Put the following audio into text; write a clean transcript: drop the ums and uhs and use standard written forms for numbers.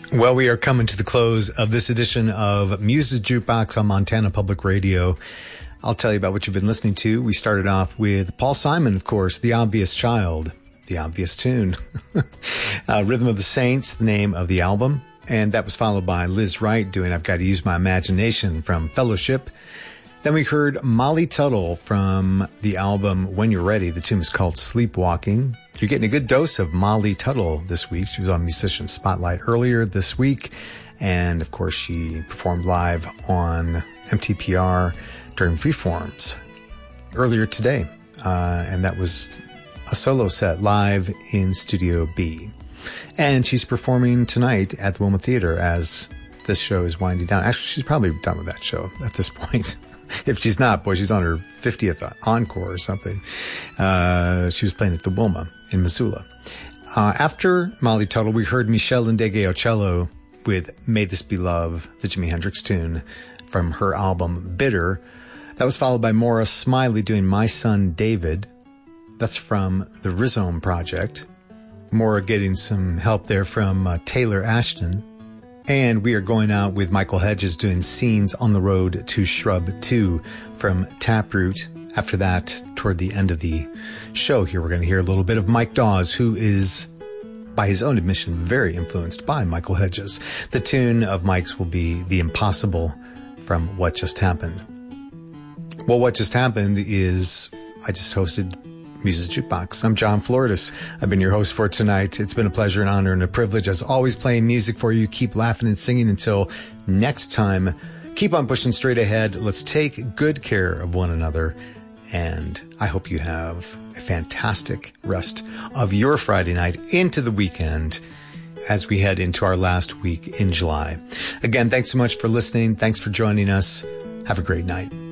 Well, we are coming to the close of this edition of Muse's Jukebox on Montana Public Radio. I'll tell you about what you've been listening to. We started off with Paul Simon, of course, The Obvious Child, The Obvious Tune. Rhythm of the Saints, the name of the album. And that was followed by Liz Wright doing I've Got to Use My Imagination from Fellowship. Then we heard Molly Tuttle from the album When You're Ready. The tune is called Sleepwalking. You're getting a good dose of Molly Tuttle this week. She was on Musician Spotlight earlier this week. And, of course, she performed live on MTPR during Freeforms earlier today. And that was a solo set live in Studio B. And she's performing tonight at the Wilma Theater as this show is winding down. Actually, she's probably done with that show at this point. If she's not, boy, she's on her 50th encore or something. She was playing at the Wilma in Missoula. After Molly Tuttle, we heard Michelle Ndegeocello with May This Be Love, the Jimi Hendrix tune from her album Bitter. That was followed by Maura Smiley doing My Son David. That's from the Rhizome Project. Maura getting some help there from Taylor Ashton. And we are going out with Michael Hedges doing Scenes on the Road to Shrub 2 from Taproot. After that, toward the end of the show here, we're going to hear a little bit of Mike Dawes, who is, by his own admission, very influenced by Michael Hedges. The tune of Mike's will be The Impossible from What Just Happened. Well, what just happened is I just hosted Muse's Jukebox. I'm John Floridas. I've been your host for tonight. It's been a pleasure, an honor, and a privilege, as always, playing music for you. Keep laughing and singing until next time. Keep on pushing straight ahead. Let's take good care of one another. And I hope you have a fantastic rest of your Friday night into the weekend as we head into our last week in July. Again, thanks so much for listening. Thanks for joining us. Have a great night.